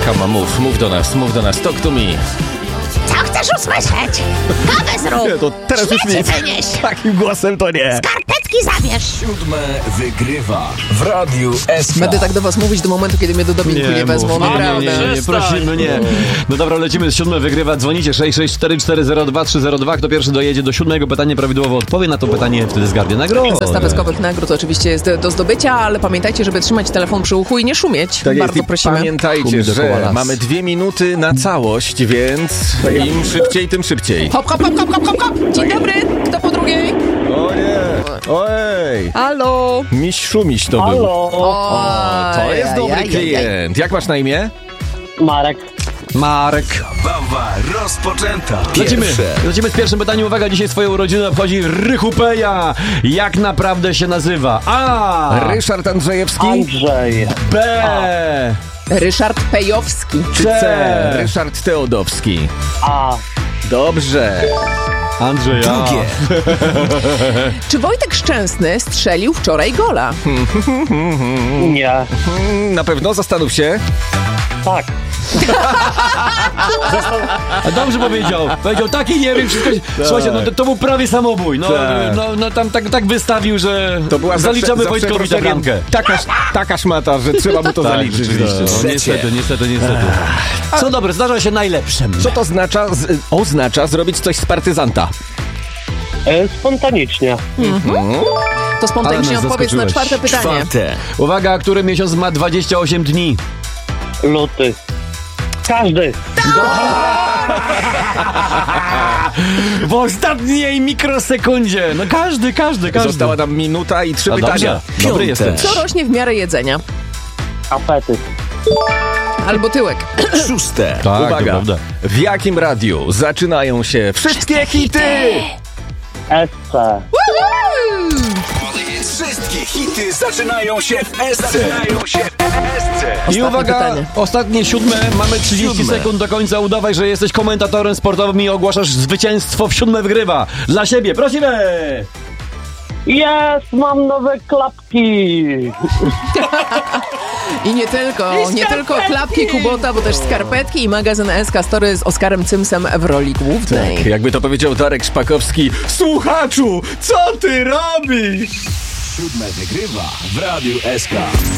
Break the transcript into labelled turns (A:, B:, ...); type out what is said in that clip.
A: Kama, mów do nas, talk to me.
B: Co chcesz usłyszeć? Kawę zrób!
A: Nie, to teraz już
B: Śmieci
A: nic.
B: wynieś!
A: Takim głosem to nie.
B: Skarpetki zabierz!
C: 7 wygrywa w Radiu SK.
D: Będę tak do was mówić do momentu, kiedy mnie do dobinku nie wezmą, naprawdę.
E: Nie, prosimy, nie. No dobra, lecimy z 7 wygrywa. Dzwonicie 664402302. Kto pierwszy dojedzie do 7 pytania, prawidłowo odpowie na to pytanie, wtedy zgarnie nagrodę.
D: Zestaw eskowych nagród oczywiście jest do zdobycia, ale pamiętajcie, żeby trzymać telefon przy uchu i nie szumieć.
A: Tak
D: Bardzo
A: jest,
D: prosimy.
A: pamiętajcie, że mamy 2 minuty na całość, więc im szybciej, tym szybciej.
D: Hop, hop, hop, hop, hop, hop, hop. Dzień dobry, kto po drugiej?
A: O nie! Ojej!
D: Halo.
A: Miś to był. To jest dobry klient. Jak masz na imię?
E: Marek.
C: Zabawa rozpoczęta.
E: Lecimy z pierwszym pytaniem. Uwaga, dzisiaj swoją urodzinę obchodzi Rychupeja. Jak naprawdę się nazywa? A.
A: Ryszard Andrzejewski?
F: Andrzej.
E: B.
D: Ryszard Pejowski.
A: Czy C? Ryszard Teodowski?
F: A.
A: Dobrze.
E: Andrzej.
C: Drugie.
D: Czy Wojtek Szczęsny strzelił wczoraj gola?
F: Nie.
A: Na pewno, zastanów się.
F: Tak.
E: A dobrze powiedział. Powiedział tak i nie wiem, wszystko. Słuchajcie, no to był prawie samobój. No,
A: Tak.
E: no tam tak wystawił, że
A: To była
E: zaliczamy
A: za
E: Wojtkowi tę
A: przeproszeniem
E: bramkę.
A: taka szmata, że trzeba mu to zaliczyć.
E: Rzeczywiście. No,
C: Trzecie.
E: niestety. Co dobre, zdarza się najlepszym.
A: Co to oznacza zrobić coś z partyzanta?
F: Spontanicznie.
D: To spontanicznie
E: Ale nas
D: odpowiedz na
E: zaskoczyłeś.
D: czwarte pytanie.
C: Czwarte.
E: Uwaga, który miesiąc ma 28 dni?
F: Luty. Każdy.
E: W ostatniej mikrosekundzie. No każdy.
A: Została nam minuta i 3
E: A
A: pytania.
E: dobrze, dobry
C: Piąte.
E: jestem.
D: Co rośnie w miarę jedzenia?
F: Apetyt.
D: Albo tyłek.
C: Szóste.
E: Tak, to
A: Uwaga,
E: prawda.
A: w jakim radiu zaczynają się wszystkie hity?
F: SC.
C: Wszystkie hity zaczynają się w SC.
E: I
D: Ostatnie
E: uwaga,
D: pytanie.
E: ostatnie 7. Mamy 30 sekund do końca. Udawaj, że jesteś komentatorem sportowym i ogłaszasz zwycięstwo w 7 wygrywa. Dla siebie, prosimy!
F: Jest, mam nowe klapki.
D: I nie tylko klapki Kubota, bo też skarpetki i magazyn SK Story z Oskarem Cymsem w roli głównej.
A: Jakby to powiedział Darek Szpakowski, słuchaczu, co ty robisz?
C: 7 wygrywa w Radiu SK.